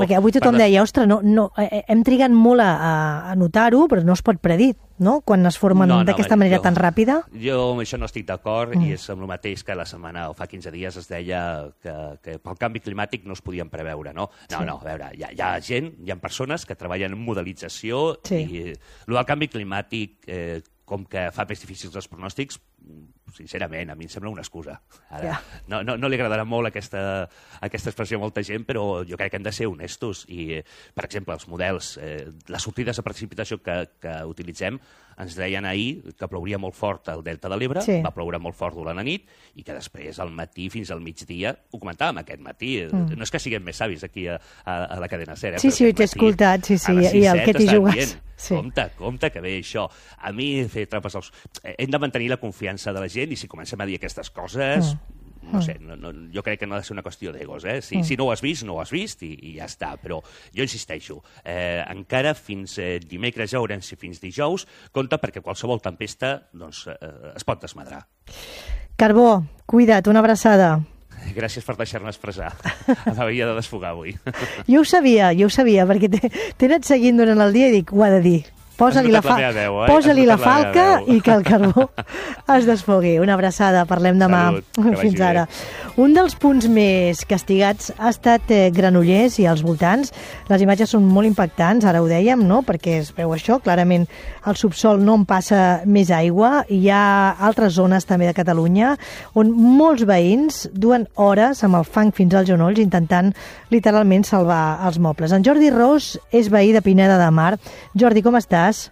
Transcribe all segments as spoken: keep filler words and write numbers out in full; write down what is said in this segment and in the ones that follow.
perquè avui tothom deia, ostres, no, no, hem trigat molt a, a notar-ho, però no es pot predir, no?, quan es formen no, no, d'aquesta manera jo, tan ràpida. Jo amb això no estic d'acord, mm. i és amb el mateix que la setmana o fa quinze dies es deia que, que pel canvi climàtic no es podien preveure, no? No, sí. no, a veure, hi ha, hi ha gent, hi ha persones que treballen en modelització, sí. i el del canvi climàtic, eh, com que fa més difícils els pronòstics, sincerament, a mi em sembla una excusa. Ara, yeah. no, no, no li agradarà molt aquesta, aquesta expressió a molta gent, però jo crec que hem de ser honestos. I, per exemple, els models, eh, les sortides de precipitació que, que utilitzem, ens deien ahir que plouria molt fort al Delta de l'Ebre, sí. va ploure molt fort durant la nit, i que després, al matí fins al migdia, ho comentàvem aquest matí, mm. no és que siguem més savis aquí a, a, a la cadena SER. Eh, sí, sí, ho t'he escoltat, sí, sí, i el que t'hi jugues. Sí. Compte, compte que ve això. A mi, fer trampes als... Hem de mantenir la confiança de la gent i si comencem a dir aquestes coses, mm. no sé, no, no, jo crec que no ha de ser una qüestió d'egos, eh? Si, mm. si no ho has vist, no ho has vist i, i ja està. Però jo insisteixo, eh, encara fins eh, dimecres ja veurem si fins dijous, compte perquè qualsevol tempesta doncs, eh, es pot desmadrar. Carbó, cuida't, una abraçada. Gràcies per deixar-me expressar. M'havia de desfogar avui. Jo ho sabia, jo ho sabia, perquè t'he anat seguint durant el dia i dic, ho ha de dir. Posa-li la, fa... la, veu, eh? Posa-li la falca la i que el carbó es desfogui. Una abraçada, parlem demà. Salut, fins ara. Un dels punts més castigats ha estat eh, Granollers i els voltants. Les imatges són molt impactants, ara ho dèiem, no?, perquè es veu això, clarament al subsol no en passa més aigua. Hi ha altres zones també de Catalunya on molts veïns duen hores amb el fang fins als genolls intentant literalment salvar els mobles. En Jordi Ros és veí de Pineda de Mar. Jordi, com estàs?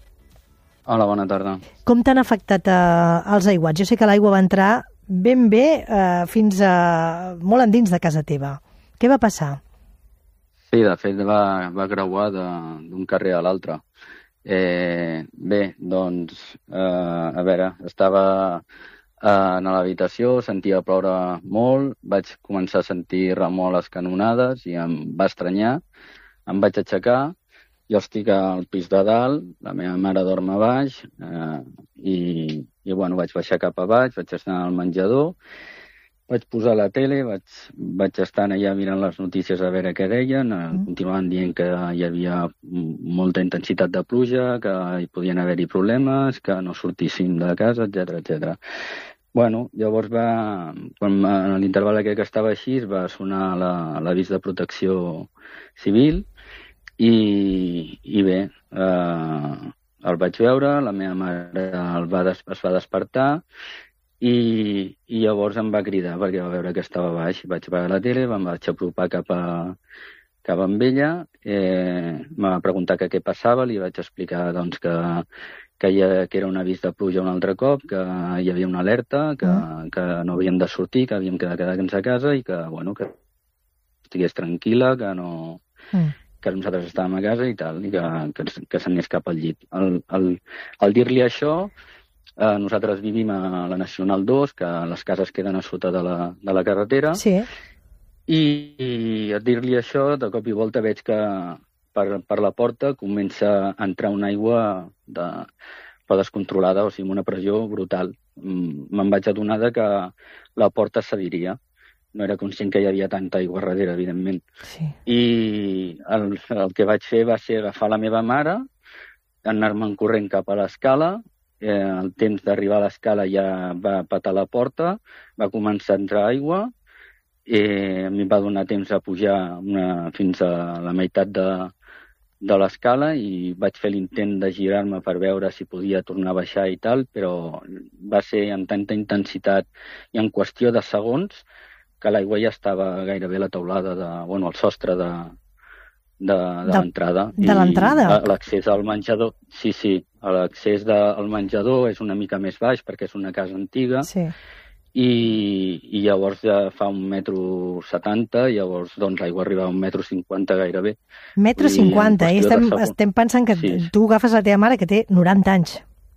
Hola, bona tarda. Com t'han afectat eh, els aiguats? Jo sé que l'aigua va entrar ben bé eh, fins a molt endins de casa teva. Què va passar? Sí, de fet va, va creuar d'un carrer a l'altre. Eh, bé, doncs, eh, a veure, estava eh, a l'habitació, sentia ploure molt, vaig començar a sentir remor les canonades i em va estranyar, em vaig aixecar. Jo estic al pis de dalt, la meva mare dorm a baix, eh, i, i bueno, vaig baixar cap a baix, vaig estar al menjador, vaig posar la tele, vaig, vaig estar allà mirant les notícies a veure què deien, mm. continuaven dient que hi havia molta intensitat de pluja, que hi podien haver-hi problemes, que no sortíssim de casa, etcètera, etcètera. Bueno, llavors va, quan en l'interval que estava així, va sonar l'avís de protecció civil, I, i bé, eh, el vaig veure, la meva mare el va des, es va despertar i, i llavors em va cridar perquè va veure que estava baix. Vaig apagar la tele, em vaig apropar cap a, cap a amb ella, eh, em va preguntar que què passava, li vaig explicar doncs, que, que, ha, que era un avís de pluja un altre cop, que hi havia una alerta, que, mm. que no havíem de sortir, que havíem de quedar-nos a casa i que, bueno, que estigués tranquil·la, que no... Mm. que nosaltres estàvem a casa i tal, i que, que, que s'anés cap al llit. Al, al, al dir-li això, eh, nosaltres vivim a la Nacional dos, que les cases queden a sota de la, de la carretera, sí. i, i a dir-li això, de cop i volta veig que per, per la porta comença a entrar una aigua de, però descontrolada, o sigui, una pressió brutal. Me'n vaig adonar que la porta cediria. No era conscient que hi havia tanta aigua darrere, evidentment. Sí. I el, el que vaig fer va ser agafar la meva mare, anar-me'n corrent cap a l'escala, eh, el temps d'arribar a l'escala ja va petar la porta, va començar a entrar aigua, eh, a mi em va donar temps a pujar una, fins a la meitat de, de l'escala i vaig fer l'intent de girar-me per veure si podia tornar a baixar i tal, però va ser amb tanta intensitat i en qüestió de segons que l'aigua ja estava gairebé a la teulada, de, bueno, al sostre de, de, de, de l'entrada. De l'entrada? L'accés al menjador, sí, sí, l'accés al menjador és una mica més baix perquè és una casa antiga, sí. i, i llavors ja fa un metro setanta, llavors doncs l'aigua arriba a un metro cinquanta gairebé. Metro cinquanta, i estem, estem pensant que sí. Tu agafes la teva mare que té noranta anys.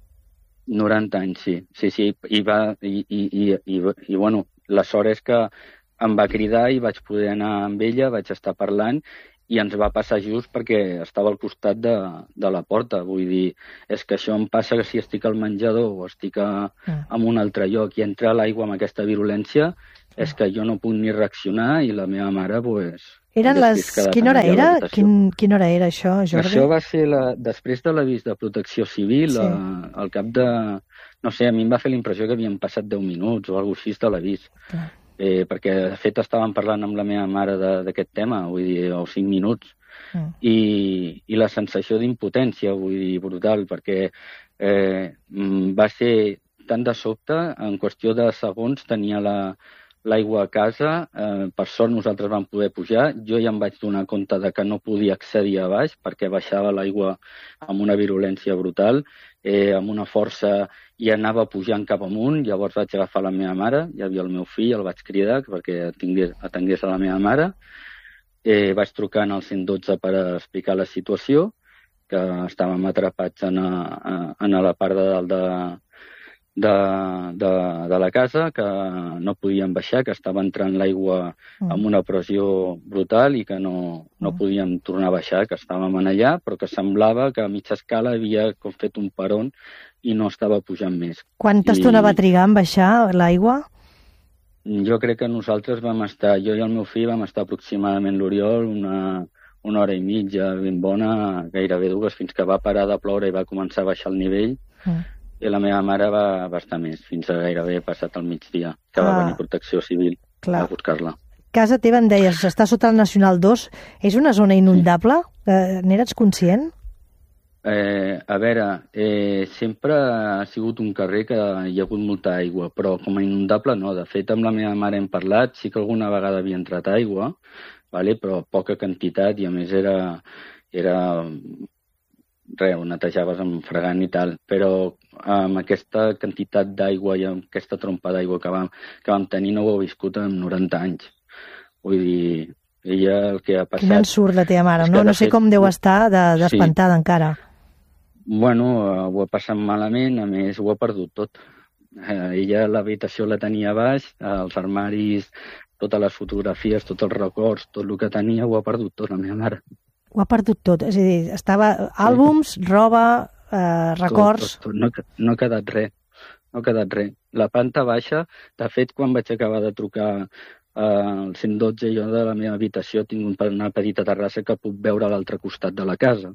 noranta anys, sí, sí, sí, i va, i, i, i, i, i bueno, la sort és que em va cridar i vaig poder anar amb ella, vaig estar parlant i ens va passar just perquè estava al costat de, de la porta. Vull dir, és que això em passa que si estic al menjador o estic a, mm. en un altre lloc i entra l'aigua amb aquesta virulència, és que jo no puc ni reaccionar i la meva mare, pues... Eren les... Quina hora era? Quin, quina hora era això, Jordi? Això va ser la... després de l'avís de protecció civil, sí. a, al cap de... No sé, a mi em va fer la impressió que havien passat deu minuts o alguna cosa així de l'avís. Eh, perquè, de fet, estàvem parlant amb la meva mare d'aquest tema, vull dir, o cinc minuts. Mm. I, I la sensació d'impotència, vull dir, brutal, perquè eh, va ser tan de sobte, en qüestió de segons tenia la... l'aigua a casa, eh, per sort nosaltres vam poder pujar, jo ja em vaig donar compte de que no podia accedir a baix perquè baixava l'aigua amb una virulència brutal, eh, amb una força i anava pujant cap amunt, llavors vaig agafar la meva mare, hi havia el meu fill, el vaig cridar perquè atengués, atengués a la meva mare, eh, vaig trucar al cent dotze per explicar la situació, que estàvem atrapats en, a, en a la part de dalt de De, de, de la casa, que no podíem baixar, que estava entrant l'aigua mm. amb una pressió brutal i que no, no mm. podíem tornar a baixar, que estàvem en allà, però que semblava que a mitja escala havia com fet un peron i no estava pujant més. Quanta I... estona va trigar en baixar l'aigua? Jo crec que nosaltres vam estar, jo i el meu fill vam estar aproximadament l'Oriol una, una hora i mitja ben bona, gairebé dues, fins que va parar de ploure i va començar a baixar el nivell. Mm. I la meva mare va, va estar més, fins a gairebé passat el migdia, que ah, va venir Protecció Civil clar. A buscar-la. Casa teva, em deies, està sota el Nacional dos. És una zona inundable? Sí. Eh, N'eres conscient? Eh, a veure, eh, sempre ha sigut un carrer que hi ha hagut molta aigua, però com a inundable no. De fet, amb la meva mare hem parlat, sí que alguna vegada havia entrat aigua, vale? Però poca quantitat i a més era... era res, ho netejaves amb fregant i tal, però amb aquesta quantitat d'aigua i amb aquesta trompa d'aigua que vam, que vam tenir no ho he viscut en noranta anys. Vull dir, ella el que ha passat... Quin ensurt la teva mare, no? No sé fet... com deu estar d'espantada de, sí. encara. Bueno, ho ha passat malament, a més ho ha perdut tot. Eh, ella l'habitació la tenia a baix, els armaris, totes les fotografies, tots els records, tot el que tenia ho ha perdut tot la meva mare. Ho ha perdut tot, és a dir, estava àlbums, roba, eh, records... Tot, tot, tot. No, no ha quedat res, no ha quedat res. La planta baixa, de fet, quan vaig acabar de trucar eh, al cent dotze, jo de la meva habitació tinc una petita terrassa que puc veure a l'altre costat de la casa.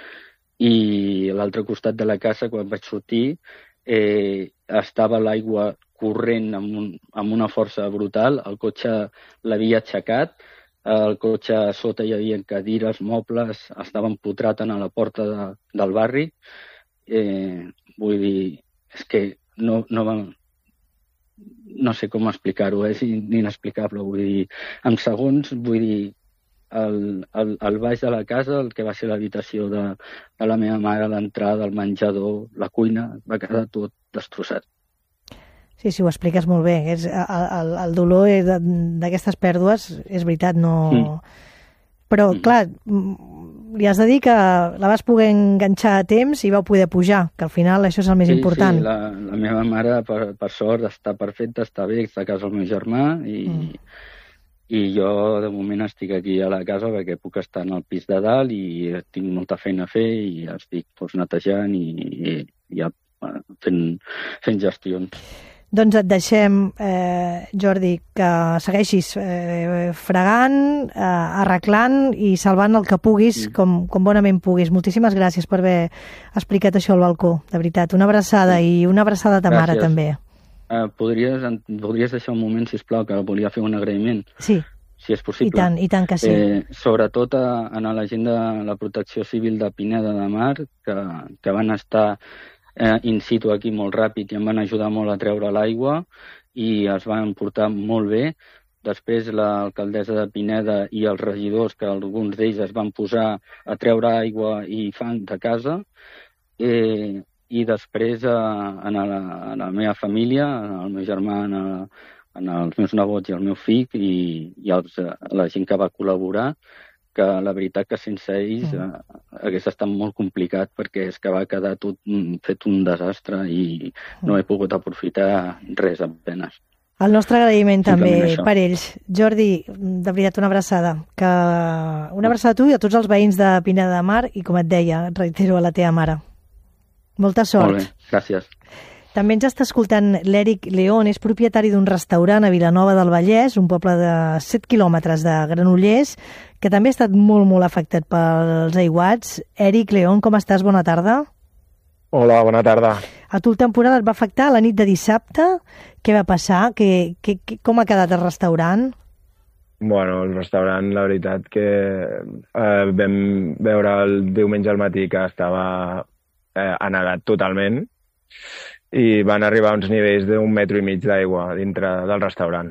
I a l'altre costat de la casa, quan vaig sortir, eh, estava l'aigua corrent amb, un, amb una força brutal, el cotxe l'havia aixecat, el cotxe a sota hi havia cadires, mobles, estava empotrat a la porta de, del barri. Eh, vull dir, és que no, no, no sé com explicar-ho, és inexplicable. Vull dir, en segons, vull dir, el, el, el baix de la casa, el que va ser l'habitació de, de la meva mare, l'entrada, el menjador, la cuina, va quedar tot destrossat. Sí, sí, ho expliques molt bé. És, el, el, el dolor d'aquestes pèrdues, és veritat, no... Mm. Però, mm. clar, li has de dir que la vas poder enganxar a temps i vau poder pujar, que al final això és el més sí, important. Sí, la, la meva mare, per, per sort, està perfecta, està bé, està a casa el meu germà i, mm. i jo, de moment, estic aquí a la casa perquè puc estar en el pis de dalt i tinc molta feina a fer i estic pues, netejant i, i, i ja, fent, fent gestions. Doncs et deixem, eh, Jordi, que segueixis eh, fregant, eh, arreglant i salvant el que puguis, sí. com, com bonament puguis. Moltíssimes gràcies per haver explicat això al balcó, de veritat. Una abraçada sí. i una abraçada a ta mare, també. Uh, podries, podries deixar un moment, sisplau, que volia fer un agraïment? Sí. Si és possible. I tant, i tant que sí. Eh, sobretot a, a la gent de la Protecció Civil de Pineda de Mar, que, que van estar... Eh, in situ aquí molt ràpid i em van ajudar molt a treure l'aigua i es van portar molt bé. Després l'alcaldessa de Pineda i els regidors, que alguns d'ells es van posar a treure aigua i fang de casa. Eh, I després eh, en, la, en la meva família, en el meu germà, en, a, en els meus nebots i el meu fill i, i els, la gent que va col·laborar, que la veritat que sense ells mm. eh, hagués estat molt complicat perquè és que va quedar tot fet un desastre i mm. no he pogut aprofitar res apenes. El nostre agraïment també per ells. Jordi, de veritat, una abraçada. Que... Una abraçada a tu i a tots els veïns de Pineda de Mar i, com et deia, reitero, a la teva mare. Molta sort. Molt bé, gràcies. També ens està escoltant l'Eric León, és propietari d'un restaurant a Vilanova del Vallès, un poble de set quilòmetres de Granollers, que també ha estat molt, molt afectat pels aiguats. Eric León, com estàs? Bona tarda. Hola, bona tarda. A tu el temporal et va afectar la nit de dissabte. Què va passar? Que, que, que, com ha quedat el restaurant? Bueno, el restaurant, la veritat que eh, vam veure el diumenge al matí que estava eh, anegat totalment i van arribar a uns nivells d'un metro i mig d'aigua dintre del restaurant.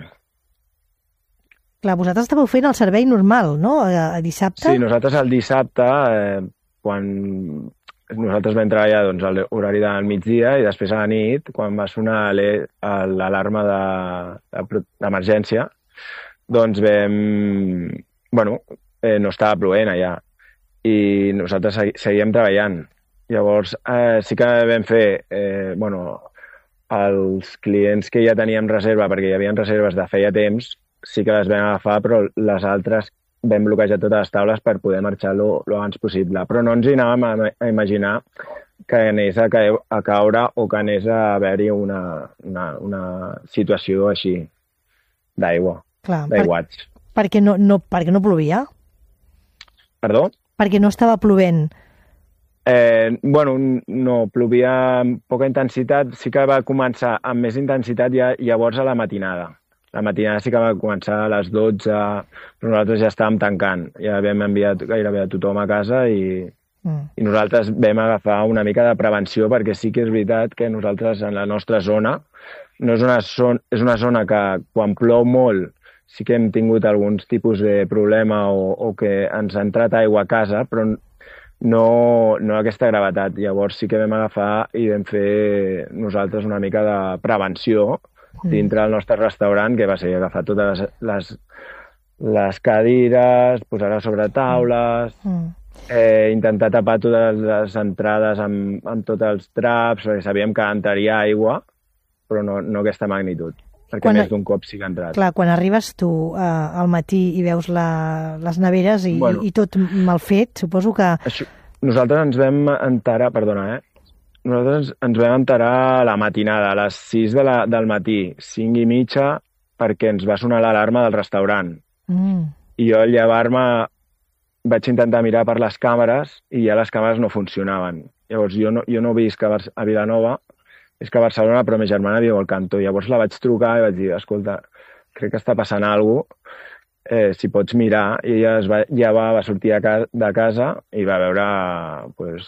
Clar, vosaltres estàveu fent el servei normal, no?, a, a dissabte? Sí, nosaltres el dissabte, eh, quan nosaltres vam treballar doncs, a l'horari del migdia i després a la nit, quan va sonar l'alarma d'emergència, doncs vam... Bueno, eh, no estava plovent allà i nosaltres seguíem treballant. Llavors, eh, sí que vam fer... Eh, bueno, els clients que ja teníem reserva, perquè hi havia reserves de feia temps, sí que les vam agafar, però les altres vam bloquejar totes les taules per poder marxar lo, lo abans possible. Però no ens hi anàvem a, a imaginar que anés a, ca a caure o que anés a haver-hi una, una, una situació així d'aigua, d'aiguats. Per, perquè, no, no, perquè no plovia? Perdó? Perquè no estava plovent. Eh, bueno, no, plovia amb poca intensitat, sí que va començar amb més intensitat ja llavors a la matinada. La matinada sí que va començar a les dotze, però nosaltres ja estàvem tancant. Ja havíem enviat gairebé a tothom a casa i, mm. i nosaltres vam agafar una mica de prevenció perquè sí que és veritat que nosaltres en la nostra zona no és una zona, és una zona que quan plou molt sí que hem tingut alguns tipus de problema o, o que ens ha entrat aigua a casa, però no, no aquesta gravetat. Llavors sí que vam agafar i vam fer nosaltres una mica de prevenció dintre del nostre restaurant, que va ser agafar totes les, les, les cadires, posar-les sobre taules, mm. eh, intentar tapar totes les entrades amb, amb tots els traps, perquè sabíem que entraria aigua, però no, no aquesta magnitud, perquè quan, més d'un cop sí que ha entrat. Clar, quan arribes tu eh, al matí i veus la, les neveres i, bueno, i, i tot mal fet, suposo que... Això, nosaltres ens vam enterar, perdona, eh? Nosaltres ens vam enterar a la matinada, a les sis de la, del matí, cinc i mitja, perquè ens va sonar l'alarma del restaurant. Mm. I jo al llevar-me vaig intentar mirar per les càmeres i ja les càmeres no funcionaven. Llavors jo no, jo no visc a, a Vilanova, és que a Barcelona, però ma germana viu al Cantó. Llavors la vaig trucar i vaig dir, escolta, crec que està passant alguna cosa, eh, si pots mirar. I ella es va, ja va, va sortir a ca de casa i va veure... Pues,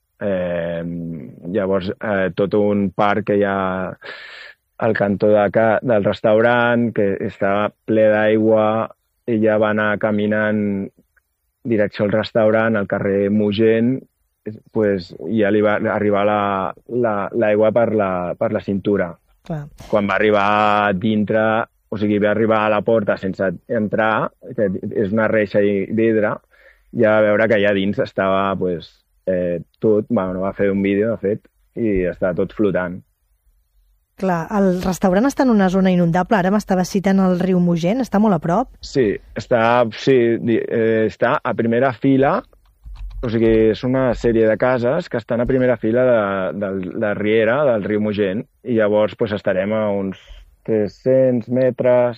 Eh, llavors eh, tot un parc que hi ha al cantó de ca del restaurant que estava ple d'aigua i ja va anar caminant direcció al restaurant al carrer Mogent, pues, ja li va arribar l'aigua la, la, per, la, per la cintura. Clar. Quan va arribar dintre, o sigui, va arribar a la porta sense entrar, que és una reixa d'hidre, ja va veure que allà dins estava pues, Eh, tot, bueno, va fer un vídeo, de fet, i està tot flotant. Clar, el restaurant està en una zona inundable, ara m'estava citant el riu Mogent, està molt a prop? Sí, està, sí, eh, està a primera fila, o sigui, és una sèrie de cases que estan a primera fila de, de, de Riera, del riu Mogent, i llavors pues, estarem a uns tres-cents metres.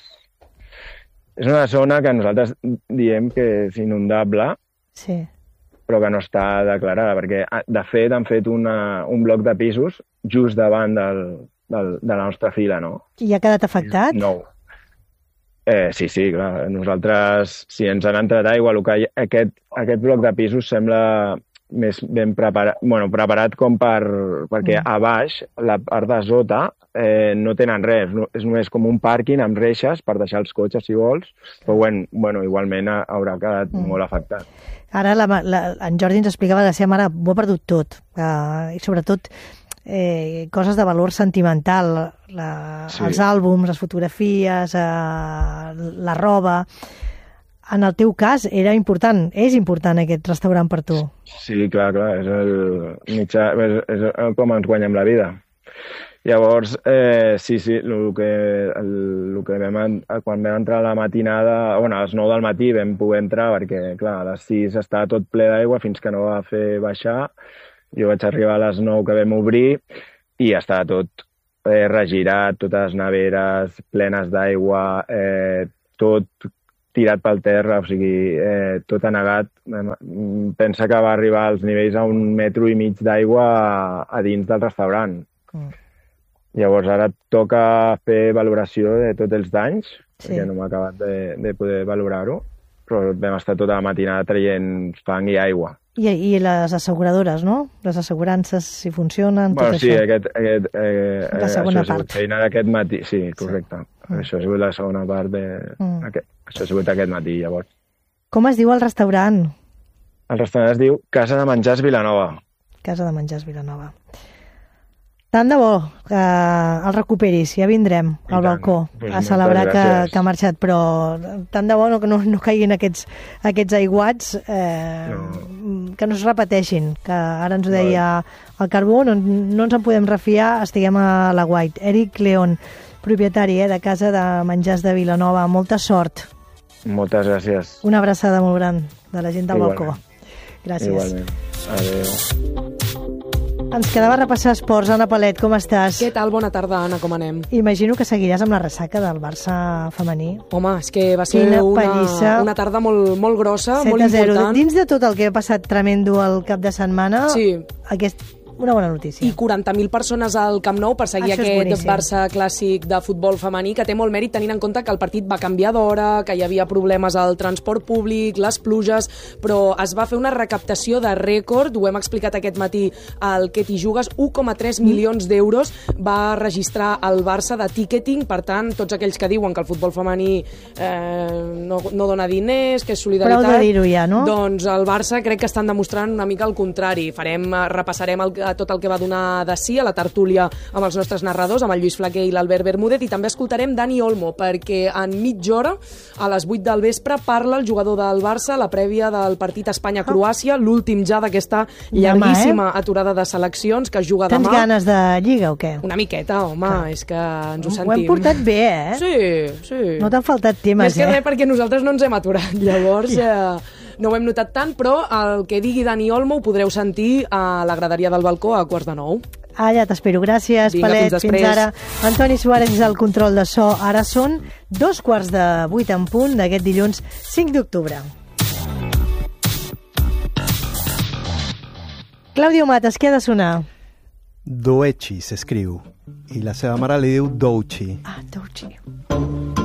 És una zona que nosaltres diem que és inundable, sí, però que no està declarada, perquè de fet han fet una, un bloc de pisos just davant del, del, de la nostra fila, no? I ha quedat afectat? No. Eh, sí, sí, clar. Nosaltres, si ens han entrat aigua, el que hi, aquest, aquest bloc de pisos sembla més ben preparat, bueno, preparat com per... perquè mm. a baix, la part de sota, eh, no tenen res. No, és només com un pàrquing amb reixes per deixar els cotxes, si vols, però bueno, bueno igualment haurà quedat mm. molt afectat. Ara la, la, en Jordi ens explicava que la seva mare ho ha perdut tot, eh, i sobretot eh, coses de valor sentimental, la, sí. els àlbums, les fotografies, eh, la roba. En el teu cas era important, és important aquest restaurant per tu. Sí, clar, clar, és el mitjà, és, és el com ens guanyem la vida. Llavors, eh, sí, sí, el que, el, el que vam, quan vam entrar a la matinada, bueno, a les nou del matí vam poder entrar perquè, clar, a les sis estava tot ple d'aigua fins que no va fer baixar. Jo vaig arribar a les nou que vam obrir i està tot eh, regirat, totes neveres plenes d'aigua, eh, tot tirat pel terra, o sigui, eh, tot anegat. Pensa que va arribar als nivells a un metro i mig d'aigua a, a dins del restaurant. Mm. Llavors ara toca fer valoració de tots els danys, sí. perquè no m'ha acabat de, de poder valorar-ho, però vam estar tota la matinada traient fang i aigua. I, i les asseguradores, no? Les assegurances, si funcionen, bueno, tot sí, això. Aquest, aquest, eh, la segona això ha sigut feina d'aquest matí. Sí, correcte. Sí. Mm. Això ha sigut la segona part de... Mm. Aquest, això ha sigut aquest matí, llavors. Com es diu el restaurant? El restaurant es diu Casa de Menjars Vilanova. Casa de Menjars Vilanova. Tant de bo que el recuperis, ja vindrem I al tant. balcó pues a celebrar que, que ha marxat, però tant de bo no, que no, no caiguin aquests, aquests aiguats, eh, no. que no es repeteixin, que ara ens ho deia el Carbó, no, no ens en podem refiar, estiguem a la White. Eric León, propietari eh, de Casa de Menjars de Vilanova, molta sort. Moltes gràcies. Una abraçada molt gran de la gent del Igualment. balcó. Gràcies. Igualment. Adéu. Ens quedava repassar esports. Anna Palet, com estàs? Què tal? Bona tarda, Anna, com anem? Imagino que seguiràs amb la ressaca del Barça femení. Home, és que va ser una, una tarda molt, molt grossa, molt important. Dins de tot el que ha passat tremendo el cap de setmana, sí. aquest... una bona notícia. I quaranta mil persones al Camp Nou per seguir Això aquest Barça clàssic de futbol femení, que té molt mèrit tenint en compte que el partit va canviar d'hora, que hi havia problemes al transport públic, les pluges, però es va fer una recaptació de rècord, ho hem explicat aquest matí al Que t'hi jugues, un coma tres milions d'euros va registrar el Barça de ticketing, per tant, tots aquells que diuen que el futbol femení eh, no, no dona diners, que és solidaritat... Prou de dir-ho ja, no? Doncs el Barça crec que estan demostrant una mica el contrari. Farem, repassarem el tot el que va donar de sí a la tertúlia amb els nostres narradors, amb el Lluís Flaquer i l'Albert Bermúdez, i també escoltarem Dani Olmo, perquè en mitja hora, a les vuit del vespre, parla el jugador del Barça, la prèvia del partit Espanya-Croàcia, l'últim ja d'aquesta llarguíssima eh? aturada de seleccions que es juga Tens demà. Tens ganes de lliga o què? Una miqueta, home, Clar. és que ens ho sentim. Ho hem portat bé, eh? Sí, sí. No t'han faltat temes, Més que eh? res, perquè nosaltres no ens hem aturat, llavors... Eh, no ho hem notat tant, però el que digui Dani Olmo ho podreu sentir a la graderia del balcó a quarts de nou. Allà t'espero. Gràcies, Vinga, Palet. Fins, fins ara. Antoni Suárez és el control de so. Ara són dos quarts de vuit en punt d'aquest dilluns cinc d'octubre. Claudio Matas, què ha de sonar? Doechi s'escriu i la seva mare li diu Douchi. Ah, Douchi.